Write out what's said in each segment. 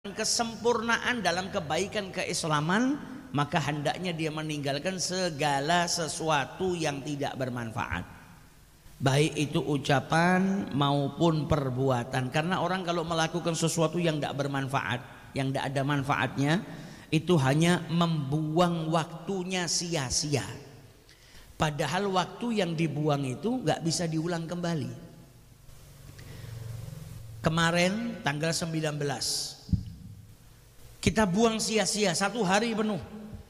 kesempurnaan dalam kebaikan keislaman, maka hendaknya dia meninggalkan segala sesuatu yang tidak bermanfaat, baik itu ucapan maupun perbuatan. Karena orang kalau melakukan sesuatu yang tidak bermanfaat, yang tidak ada manfaatnya, itu hanya membuang waktunya sia-sia. Padahal waktu yang dibuang itu nggak bisa diulang kembali. Kemarin tanggal 19 kita buang sia-sia 1 hari penuh.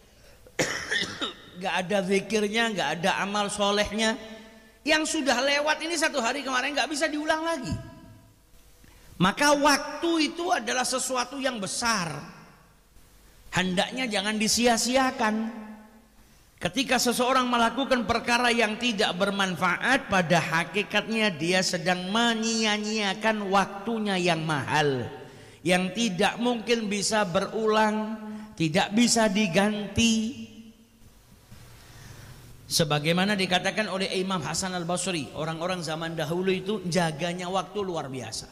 Gak ada zikirnya, gak ada amal solehnya. Yang sudah lewat ini 1 hari kemarin gak bisa diulang lagi. Maka waktu itu adalah sesuatu yang besar, hendaknya jangan disia-siakan. Ketika seseorang melakukan perkara yang tidak bermanfaat, pada hakikatnya dia sedang menyia-nyiakan waktunya yang mahal, yang tidak mungkin bisa berulang, tidak bisa diganti. Sebagaimana dikatakan oleh Imam Hasan Al-Basri, orang-orang zaman dahulu itu jaganya waktu luar biasa.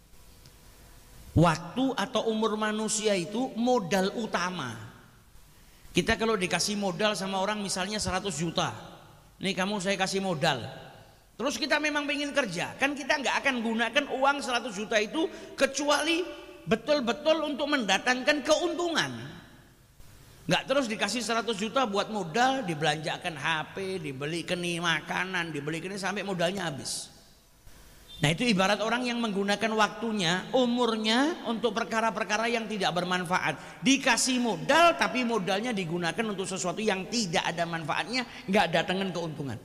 Waktu atau umur manusia itu modal utama. Kita kalau dikasih modal sama orang misalnya 100 juta, nih kamu saya kasih modal, terus kita memang pengen kerja, kan kita nggak akan gunakan uang 100 juta itu kecuali betul-betul untuk mendatangkan keuntungan. Nggak terus dikasih 100 juta buat modal, dibelanjakan HP, dibelikan makanan, dibelikan sampai modalnya habis. Nah itu ibarat orang yang menggunakan waktunya, umurnya untuk perkara-perkara yang tidak bermanfaat. Dikasih modal tapi modalnya digunakan untuk sesuatu yang tidak ada manfaatnya, nggak datangkan keuntungan.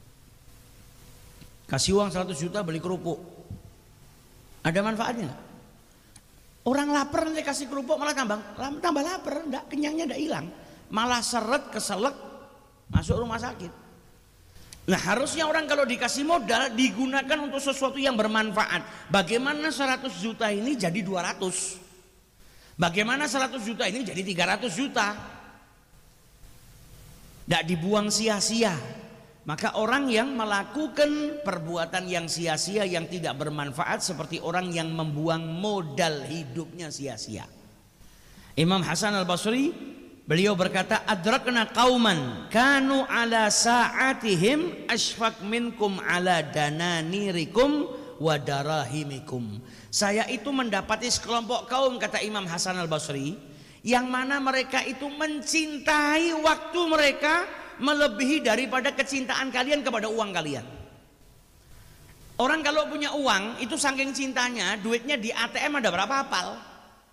Kasih uang 100 juta beli kerupuk, ada manfaatnya? Orang lapar nanti kasih kerupuk malah tambah lapar, enggak, kenyangnya enggak hilang, malah seret, keselak, masuk rumah sakit. Nah harusnya orang kalau dikasih modal digunakan untuk sesuatu yang bermanfaat. Bagaimana 100 juta ini jadi 200? Bagaimana 100 juta ini jadi 300 juta? Tidak dibuang sia-sia. Maka orang yang melakukan perbuatan yang sia-sia, yang tidak bermanfaat, seperti orang yang membuang modal hidupnya sia-sia. Imam Hasan Al-Basri, beliau berkata, adrakna qauman kanu ala sa'atihim asfaq minkum ala dananirikum wa darahimikum. Saya itu mendapati sekelompok kaum, kata Imam Hasan Al-Basri, yang mana mereka itu mencintai waktu mereka melebihi daripada kecintaan kalian kepada uang kalian. Orang kalau punya uang itu saking cintanya, duitnya di ATM ada berapa hafal,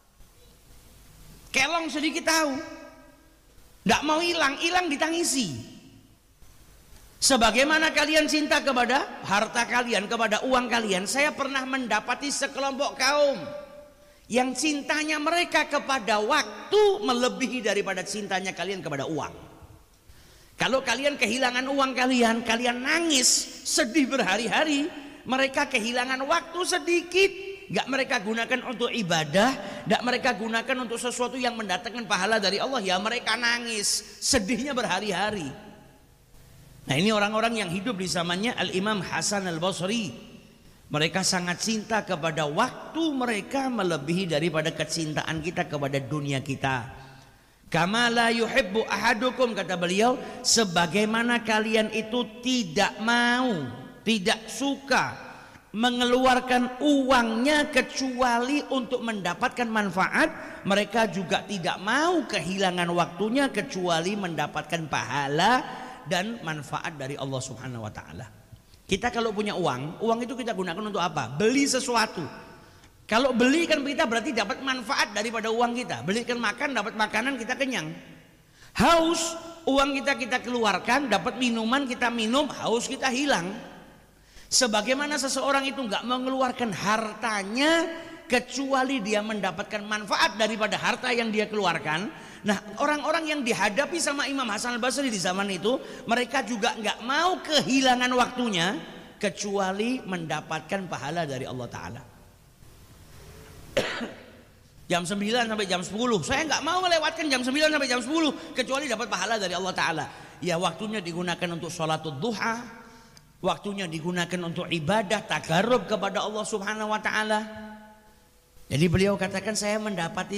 kelong sedikit tahu, tidak mau hilang, hilang ditangisi. Sebagaimana kalian cinta kepada harta kalian, kepada uang kalian, saya pernah mendapati sekelompok kaum yang cintanya mereka kepada waktu melebihi daripada cintanya kalian kepada uang. Kalau kalian kehilangan uang kalian, kalian nangis, sedih berhari-hari. Mereka kehilangan waktu sedikit, gak mereka gunakan untuk ibadah, gak mereka gunakan untuk sesuatu yang mendatangkan pahala dari Allah, ya mereka nangis, sedihnya berhari-hari. Nah ini orang-orang yang hidup di zamannya Al-Imam Hasan Al-Basri. Mereka sangat cinta kepada waktu mereka melebihi daripada kecintaan kita kepada dunia kita. Kama la yuhibbu ahadukum, kata beliau, sebagaimana kalian itu tidak mau, tidak suka mengeluarkan uangnya kecuali untuk mendapatkan manfaat, mereka juga tidak mau kehilangan waktunya kecuali mendapatkan pahala dan manfaat dari Allah Subhanahu wa taala. Kita kalau punya uang, uang itu kita gunakan untuk apa? Beli sesuatu. Kalau beli kan kita berarti dapat manfaat daripada uang kita. Belikan makan, dapat makanan, kita kenyang. Haus, uang kita keluarkan, dapat minuman, kita minum, haus kita hilang. Sebagaimana seseorang itu nggak mengeluarkan hartanya kecuali dia mendapatkan manfaat daripada harta yang dia keluarkan. Nah orang-orang yang dihadapi sama Imam Hasan Al-Basri di zaman itu, mereka juga nggak mau kehilangan waktunya kecuali mendapatkan pahala dari Allah Ta'ala. Jam 9 sampai jam 10, saya nggak mau melewatkan jam 9 sampai jam 10 kecuali dapat pahala dari Allah Ta'ala. Ya waktunya digunakan untuk sholatul duha, waktunya digunakan untuk ibadah takarrub kepada Allah Subhanahu wa Ta'ala. Jadi beliau katakan saya mendapati